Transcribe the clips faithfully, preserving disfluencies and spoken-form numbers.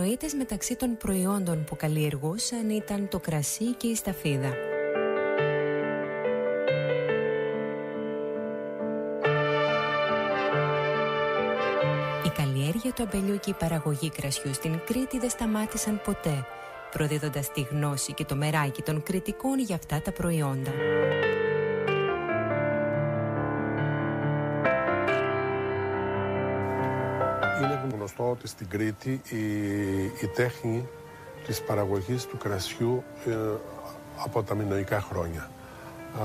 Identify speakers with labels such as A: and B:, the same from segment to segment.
A: επινοήτες μεταξύ των προϊόντων που καλλιεργούσαν ήταν το κρασί και η σταφίδα. Η καλλιέργεια του αμπελιού και η παραγωγή κρασιού στην Κρήτη δεν σταμάτησαν ποτέ, προδίδοντας τη γνώση και το μεράκι των κριτικών για αυτά τα προϊόντα.
B: Είναι γνωστό ότι στην Κρήτη η, η τέχνη της παραγωγής του κρασιού ε, από τα μινωικά χρόνια Α,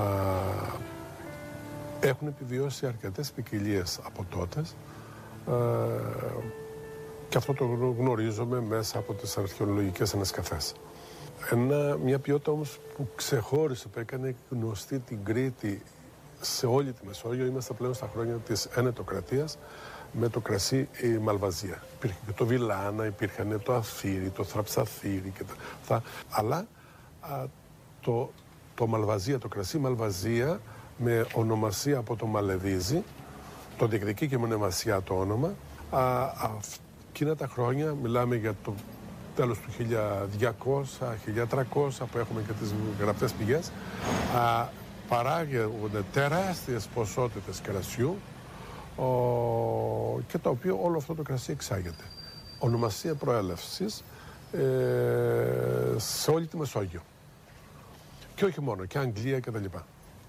B: έχουν επιβιώσει αρκετές ποικιλίες από τότε ε, και αυτό το γνωρίζουμε μέσα από τις αρχαιολογικές ανασκαφές. Ένα, μια ποιότητα όμως που ξεχώρισε, που έκανε γνωστή την Κρήτη σε όλη τη Μεσόγειο, είμαστε πλέον στα χρόνια της Ενετοκρατίας, με το κρασί η Μαλβαζία. Υπήρχε και το Βιλάνα, υπήρχαν το Αθήρι, το Θραψαθήρι και τα αυτά. Αλλά α, το, το Μαλβαζία, το κρασί Μαλβαζία, με ονομασία από το Μαλεβίζι, το διεκδικεί και μονεμασία το όνομα. Α, εκείνα τα χρόνια, μιλάμε για το τέλος του χίλια διακόσια, χίλια τριακόσια, που έχουμε και τις γραπτές πηγές, α, παράγονται τεράστιες ποσότητες κρασιού, ο, και το οποίο όλο αυτό το κρασί εξάγεται. Ονομασία προέλευσης ε, σε όλη τη Μεσόγειο. Και όχι μόνο, και Αγγλία και τα λοιπά.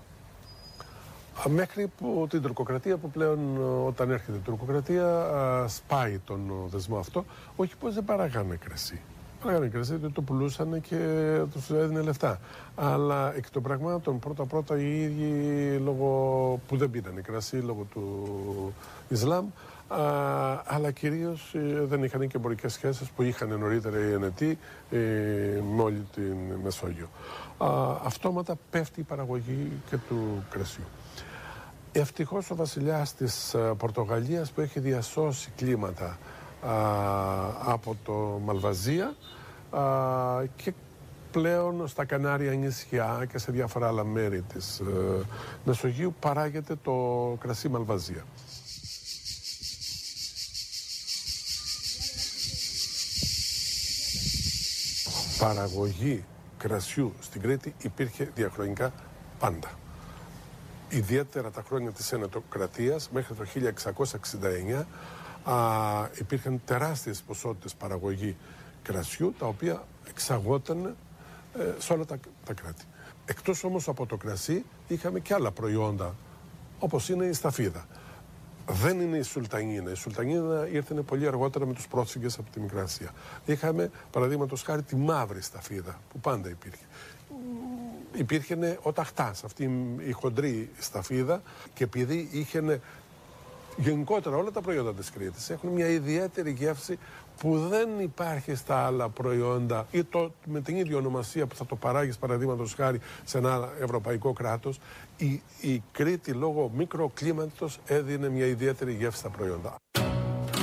B: Μέχρι που την τουρκοκρατία, που πλέον όταν έρχεται η τουρκοκρατία σπάει τον δεσμό αυτό, όχι πως δεν παράγανε κρασί. Παράγανε κρασί, γιατί το πουλούσαν και τους έδινε λεφτά. Αλλά εκ των πραγμάτων πρώτα-πρώτα οι ίδιοι, λόγω που δεν πίνανε κρασί, λόγω του Ισλάμ, α, αλλά κυρίως ε, δεν είχαν και εμπορικές σχέσεις που είχαν νωρίτερα οι Ενετοί ε, με όλη την Μεσόγειο. Α, αυτόματα πέφτει η παραγωγή και του κρασιού. Ευτυχώς ο βασιλιάς της Πορτογαλίας, που έχει διασώσει κλίματα α, από το Μαλβαζία α, και πλέον στα Κανάρια νησιά και σε διάφορα άλλα μέρη της ε, Μεσογείου, παράγεται το κρασί Μαλβαζία. Παραγωγή κρασιού στην Κρήτη υπήρχε διαχρονικά πάντα. Ιδιαίτερα τα χρόνια της Ενετοκρατίας, μέχρι το χίλια εξακόσια εξήντα εννιά, α, υπήρχαν τεράστιες ποσότητες παραγωγή κρασιού, τα οποία εξαγόταν ε, σε όλα τα, τα κράτη. Εκτός όμως από το κρασί, είχαμε και άλλα προϊόντα, όπως είναι η σταφίδα. Δεν είναι η Σουλτανίνα. Η Σουλτανίνα ήρθε πολύ αργότερα με τους πρόσφυγες από τη Μικρά Ασία. Είχαμε, παραδείγματος χάρη, τη μαύρη σταφίδα, που πάντα υπήρχε. Υπήρχε ο ταχτάς, αυτή η χοντρή σταφίδα, και επειδή είχε γενικότερα όλα τα προϊόντα της Κρήτης έχουν μια ιδιαίτερη γεύση που δεν υπάρχει στα άλλα προϊόντα, ή το, με την ίδια ονομασία που θα το παράγεις, παραδείγματος χάρη, σε ένα ευρωπαϊκό κράτος, η, η Κρήτη λόγω μικροκλίματος έδινε μια ιδιαίτερη γεύση στα προϊόντα.